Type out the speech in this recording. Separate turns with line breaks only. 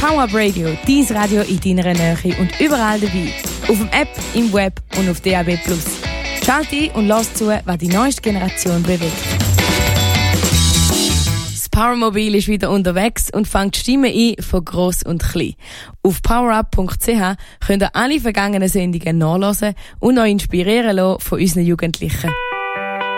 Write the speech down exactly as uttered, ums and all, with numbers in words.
Power Up Radio, dein Radio in deiner Nähe und überall dabei. Auf dem App, im Web und auf D A B plus. Schalt ein und lass zu, was die neueste Generation bewegt. Das Powermobil ist wieder unterwegs und fängt Stimmen ein von gross und klein. Auf powerup punkt c h könnt ihr alle vergangenen Sendungen nachhören und euch inspirieren lassen von unseren Jugendlichen.